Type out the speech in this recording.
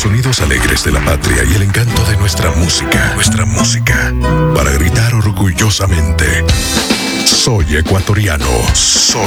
sonidos alegres de la patria y el encanto de nuestra música. Nuestra música. Para gritar orgullosamente: soy ecuatoriano. Soy